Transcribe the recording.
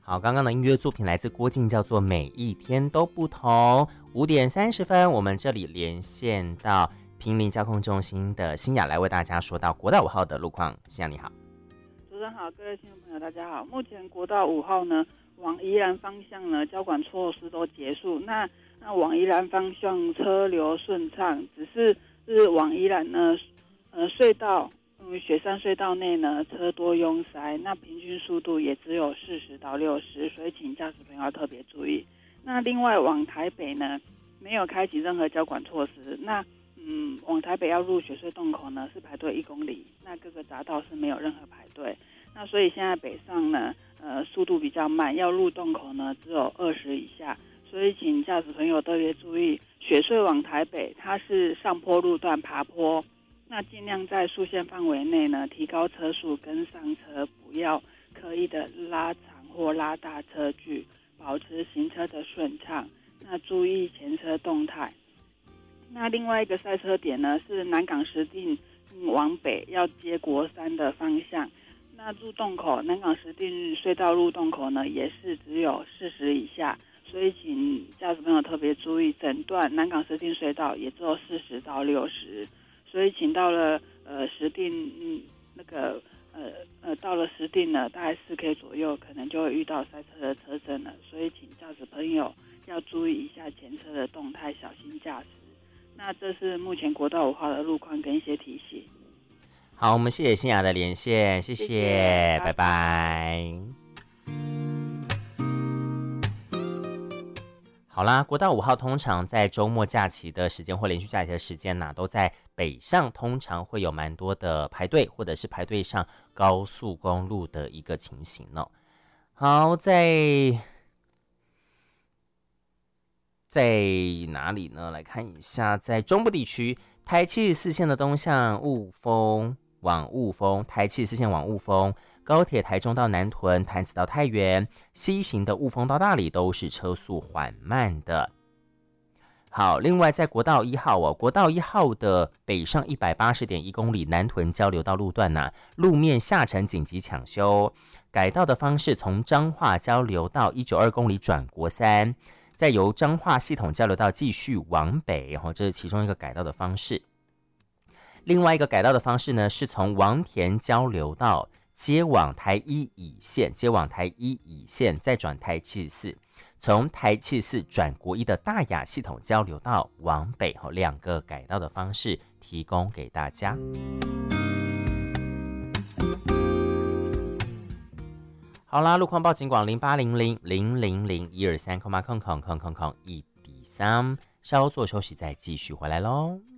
好，刚刚的音乐作品来自郭靖，叫做《每一天都不同》。5:30，我们这里连线到坪林交通中心的新雅来为大家说到国道5号的路况。新雅你好。 主持人好，各位听众朋友大家好。目前国道5号呢，往宜兰方向呢，交管措施都结束。那往宜兰方向车流顺畅，只是往宜兰呢，隧道。雪山隧道内呢，车多拥塞，那平均速度也只有40到60，所以请驾驶朋友要特别注意。那另外往台北呢，没有开启任何交管措施。那往台北要入雪隧洞口呢，是排队1公里，那各个匝道是没有任何排队。那所以现在北上呢，速度比较慢，要入洞口呢只有20以下，所以请驾驶朋友特别注意，雪隧往台北它是上坡路段爬坡。那尽量在速限范围内呢，提高车速跟上车，不要刻意的拉长或拉大车距，保持行车的顺畅。那注意前车动态。那另外一个塞车点呢，是南港石碇往北要接国三的方向。那入洞口南港石碇隧道入洞口呢，也是只有40以下，所以请驾驶朋友特别注意，整段南港石碇隧道也只有40到60。所以请到了石碇到了石碇呢，大概4K 左右，可能就会遇到塞车的车阵了。所以请驾驶朋友要注意一下前车的动态，小心驾驶。那这是目前国道5号的路况跟一些提醒。 好，我们谢谢新雅的连线，谢谢，拜拜。好啦，国道5号通常在周末假期的时间或连续假期的时间都在北上，通常会有蛮多的排队，或者是排队上高速公路的一个情形哦。好，在哪里呢？来看一下，在中部地区，台74线的东向雾峰往雾峰，台74线往雾峰。高铁台中到南屯，潭子到太原，西行的雾峰到大里都是车速缓慢的。好，另外在国道1号国道1号的北上180.1公里南屯交流道路段路面下沉紧急抢修，改道的方式从彰化交流道192公里转国三，再由彰化系统交流道继续往北，这是其中一个改道的方式。另外一个改道的方式呢，是从王田交流道接往台1乙线，再转台74，从台74转国1的大雅系统交流道往北，2个改道的方式提供给大家。好啦，路况报警广0800000123，1D3，稍作休息再继续回来咯。